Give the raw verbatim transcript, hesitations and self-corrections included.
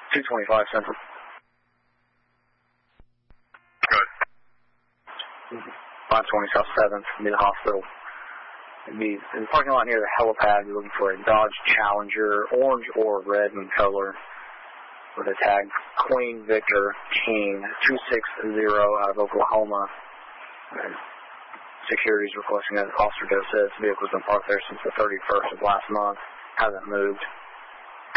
two twenty-five Central. Good. five twenty South seventh, near the hospital. It'd be in the parking lot near the helipad. You're looking for a Dodge Challenger, orange or red in color, with a tag Queen Victor King two six zero out of Oklahoma. Uh, Security's requesting that Officer Joe says the vehicle's been parked there since the thirty-first of last month. Hasn't moved.